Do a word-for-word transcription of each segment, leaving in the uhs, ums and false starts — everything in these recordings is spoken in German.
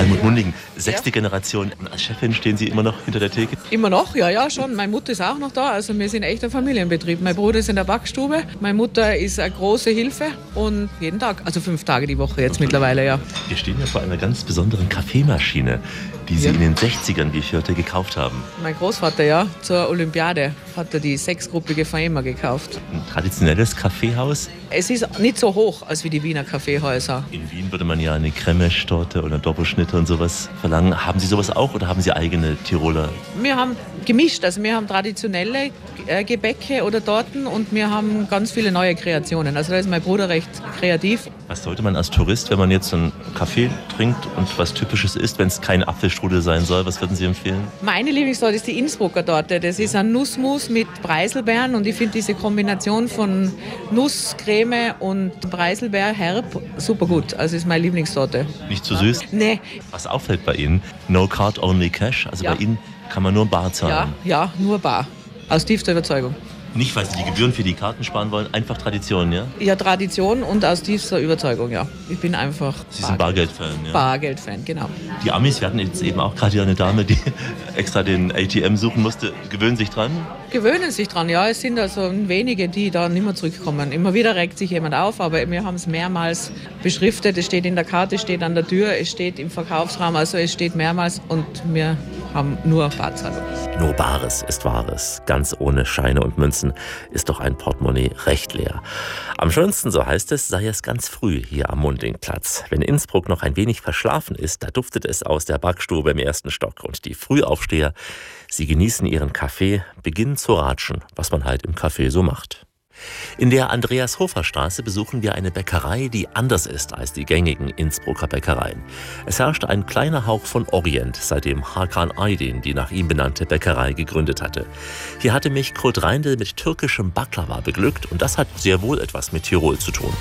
Almut Munding, sechste ja. Generation. Als Chefin stehen Sie immer noch hinter der Theke? Immer noch, ja, ja, schon. Meine Mutter ist auch noch da. Also wir sind echt ein Familienbetrieb. Mein Bruder ist in der Backstube. Meine Mutter ist eine große Hilfe. Und jeden Tag, also fünf Tage die Woche jetzt mittlerweile, ja. Wir stehen ja vor einer ganz besonderen Kaffeemaschine, die Sie ja. in den sechzigern, wie ich hörte, gekauft haben. Mein Großvater, ja, zur Olympiade hat er die sechsgruppige Faema gekauft. Ein traditionelles Kaffeehaus? Es ist nicht so hoch als wie die Wiener Kaffeehäuser. In Wien würde man ja eine Cremestorte oder Doppelschnitte und sowas verlangen. Haben Sie sowas auch oder haben Sie eigene Tiroler? Wir haben gemischt, also wir haben traditionelle äh, Gebäcke oder Torten und wir haben ganz viele neue Kreationen. Also da ist mein Bruder recht kreativ. Was sollte man als Tourist, wenn man jetzt einen Kaffee trinkt und was Typisches isst, wenn es kein Apfelstrudel sein soll, was würden Sie empfehlen? Meine Lieblingstorte ist die Innsbrucker Torte. Das ist ein Nussmus mit Preiselbeeren und ich finde diese Kombination von Nusscreme und Preiselbeer herb super gut. Also ist meine Lieblingstorte. Nicht zu süß? Nee. Was auffällt bei Ihnen? No card, only cash. Also ja. bei Ihnen kann man nur bar zahlen. Ja, ja, nur bar. Aus tiefster Überzeugung. Nicht, weil Sie die Gebühren für die Karten sparen wollen, einfach Tradition, ja? Ja, Tradition und aus tiefster Überzeugung, ja. Ich bin einfach Sie sind Bargeld-Fan, ja? Bargeld-Fan, genau. Die Amis, wir hatten jetzt eben auch gerade eine Dame, die extra den A T M suchen musste, gewöhnen sich dran? Gewöhnen sich dran, ja. Es sind also wenige, die da nicht mehr zurückkommen. Immer wieder regt sich jemand auf, aber wir haben es mehrmals beschriftet. Es steht in der Karte, es steht an der Tür, es steht im Verkaufsraum, also es steht mehrmals und wir haben nur Barzahlung. Nur Bares ist Wahres. Ganz ohne Scheine und Münzen ist doch ein Portemonnaie recht leer. Am schönsten, so heißt es, sei es ganz früh hier am Mundingplatz. Wenn Innsbruck noch ein wenig verschlafen ist, da duftet es aus der Backstube im ersten Stock. Und die Frühaufsteher, sie genießen ihren Kaffee, beginnen zu ratschen, was man halt im Café so macht. In der Andreas-Hofer-Straße besuchen wir eine Bäckerei, die anders ist als die gängigen Innsbrucker Bäckereien. Es herrscht ein kleiner Hauch von Orient, seitdem Hakan Aydin die nach ihm benannte Bäckerei gegründet hatte. Hier hatte mich Kurt Reindl mit türkischem Baklava beglückt und das hat sehr wohl etwas mit Tirol zu tun.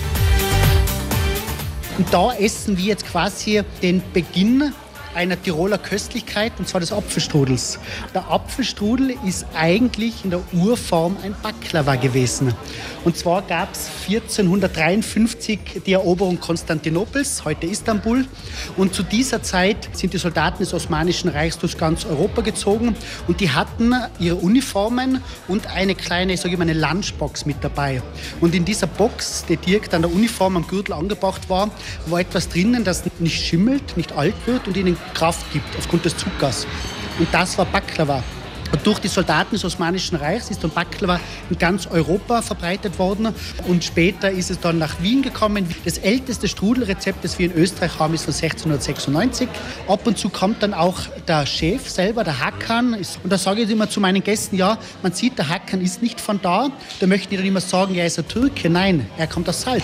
Und da essen wir jetzt quasi den Beginn einer Tiroler Köstlichkeit, und zwar des Apfelstrudels. Der Apfelstrudel ist eigentlich in der Urform ein Baklava gewesen. Und zwar gab es vierzehnhundertdreiundfünfzig die Eroberung Konstantinopels, heute Istanbul. Und zu dieser Zeit sind die Soldaten des Osmanischen Reichs durch ganz Europa gezogen und die hatten ihre Uniformen und eine kleine, ich sage mal, eine Lunchbox mit dabei. Und in dieser Box, die direkt an der Uniform am Gürtel angebracht war, war etwas drinnen, das nicht schimmelt, nicht alt wird und ihnen Kraft gibt aufgrund des Zuckers. Und das war Baklava. Und durch die Soldaten des Osmanischen Reichs ist dann Baklava in ganz Europa verbreitet worden. Und später ist es dann nach Wien gekommen. Das älteste Strudelrezept, das wir in Österreich haben, ist von sechzehnhundertsechsundneunzig. Ab und zu kommt dann auch der Chef selber, der Hakan. Und da sage ich immer zu meinen Gästen, ja, man sieht, der Hakan ist nicht von da. Da möchten die dann immer sagen, ja, er ist ein Türke. Nein, er kommt aus Salz.